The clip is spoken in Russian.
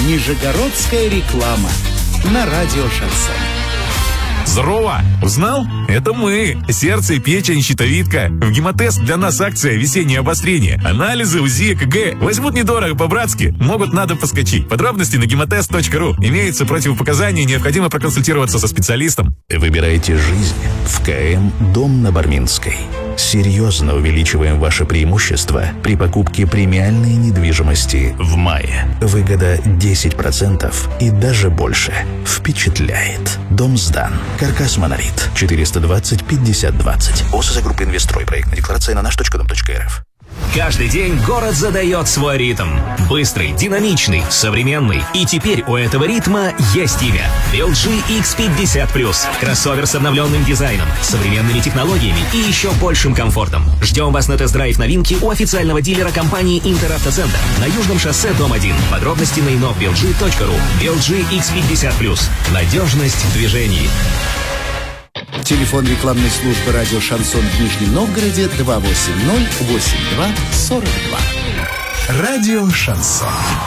Нижегородская реклама на радио «Шансон». Здорово! Узнал? Это мы. Сердце, печень, щитовидка. В гемотест для нас акция «Весеннее обострение». Анализы, УЗИ, ЭКГ. Возьмут недорого, по-братски. Могут на дом поскочить. Подробности на gematest.ru. Имеются противопоказания, необходимо проконсультироваться со специалистом. Выбирайте жизнь в КМ «Дом на Барминской». Серьезно увеличиваем ваше преимущество при покупке премиальной недвижимости в мае. Выгода 10% и даже больше. Впечатляет. Дом сдан. Каркас «Монолит». 420 50 20. ОСЗ группы «Инвестрой». Проектная декларация на наш.дом.рф. Каждый день город задает свой ритм. Быстрый, динамичный, современный. И теперь у этого ритма есть имя. LG X50+. Кроссовер с обновленным дизайном, современными технологиями и еще большим комфортом. Ждем вас на тест-драйв новинки у официального дилера компании «Интеравтоцентр» на Южном шоссе, дом 1. Подробности на innovlg.ru. LG X50+. Надежность в движении. Телефон рекламной службы радио «Шансон» в Нижнем Новгороде 280-82-42. Радио «Шансон».